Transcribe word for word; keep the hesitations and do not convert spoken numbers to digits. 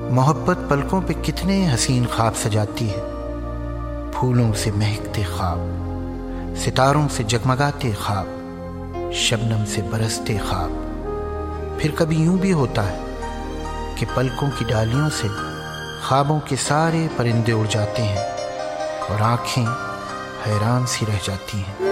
मोहब्बत पलकों पे कितने हसीन ख्वाब सजाती है, फूलों से महकते ख्वाब, सितारों से जगमगाते ख्वाब, शबनम से बरसते ख्वाब। फिर कभी यूं भी होता है कि पलकों की डालियों से ख्वाबों के सारे परिंदे उड़ जाते हैं और आंखें हैरान सी रह जाती हैं।